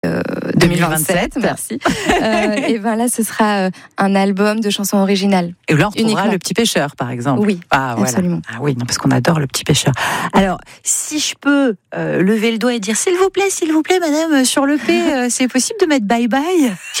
2027, merci. Et ben là, ce sera un album de chansons originales. Et là, on retrouvera Le Petit Pêcheur, par exemple. Oui, absolument. Ah oui, non, parce qu'on adore Le Petit Pêcheur. Alors, si je peux lever le doigt et dire s'il vous plaît, madame, sur le P, c'est possible de mettre bye bye?